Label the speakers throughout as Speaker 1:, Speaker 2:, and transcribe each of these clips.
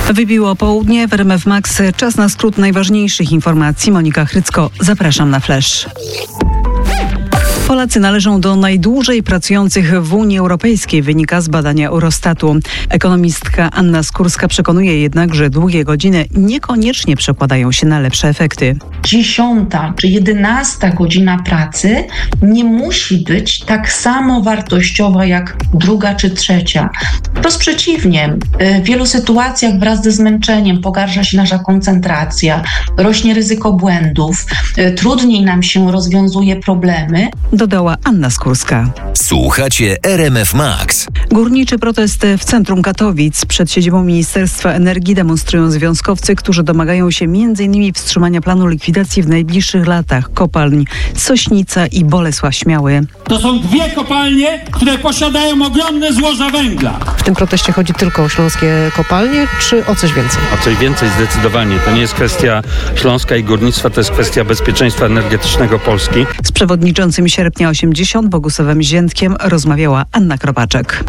Speaker 1: Wybiło południe w RMF Max. Czas na skrót najważniejszych informacji. Monika Chrycko, zapraszam na Flash. Polacy należą do najdłużej pracujących w Unii Europejskiej, wynika z badania Eurostatu. Ekonomistka Anna Skórska przekonuje jednak, że długie godziny niekoniecznie przekładają się na lepsze efekty.
Speaker 2: 10. czy 11. godzina pracy nie musi być tak samo wartościowa jak 2. czy 3. Wprost przeciwnie, w wielu sytuacjach wraz ze zmęczeniem pogarsza się nasza koncentracja, rośnie ryzyko błędów, trudniej nam się rozwiązuje problemy.
Speaker 1: Dodała Anna Skórska.
Speaker 3: Słuchacie RMF Max.
Speaker 1: Górniczy protest w centrum Katowic. Przed siedzibą Ministerstwa Energii demonstrują związkowcy, którzy domagają się m.in. wstrzymania planu likwidacji w najbliższych latach kopalń Sośnica i Bolesław Śmiały.
Speaker 4: To są 2 kopalnie, które posiadają ogromne złoża węgla.
Speaker 5: W tym proteście chodzi tylko o śląskie kopalnie, czy o coś więcej?
Speaker 6: O coś więcej zdecydowanie. To nie jest kwestia Śląska i górnictwa, to jest kwestia bezpieczeństwa energetycznego Polski.
Speaker 1: Z przewodniczącym Sierpnia 80 Bogusławem Ziętkiem rozmawiała Anna Kropaczek.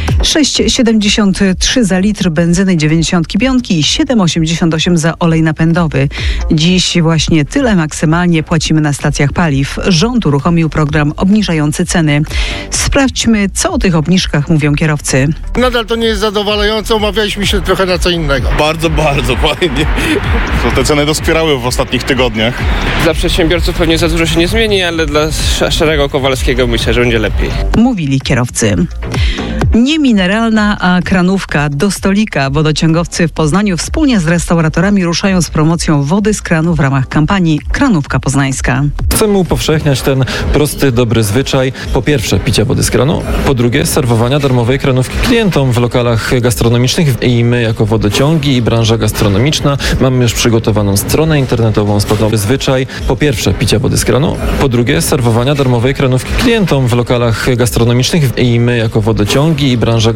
Speaker 1: 6,73 za litr benzyny 95 i 7,88 za olej napędowy. Dziś właśnie tyle maksymalnie płacimy na stacjach paliw. Rząd uruchomił program obniżający ceny. Sprawdźmy, co o tych obniżkach mówią kierowcy.
Speaker 7: Nadal to nie jest zadowalające, umawialiśmy się trochę na co innego.
Speaker 8: Bardzo fajnie. Te ceny doskwierały w ostatnich tygodniach.
Speaker 9: Dla przedsiębiorców pewnie za dużo się nie zmieni, ale dla Szarego Kowalskiego myślę, że będzie lepiej.
Speaker 1: Mówili kierowcy. Nie mineralna, a kranówka. Do stolika wodociągowcy w Poznaniu wspólnie z restauratorami ruszają z promocją wody z kranu w ramach kampanii Kranówka Poznańska.
Speaker 10: Chcemy upowszechniać ten prosty, dobry zwyczaj. Po pierwsze, picia wody z kranu. Po drugie, serwowania darmowej kranówki klientom w lokalach gastronomicznych. I my jako wodociągi i branża gastronomiczna mamy już przygotowaną stronę internetową z podobny zwyczaj. Po pierwsze, picia wody z kranu. Po drugie, serwowania darmowej kranówki klientom w lokalach gastronomicznych. I my jako wodociągi i branża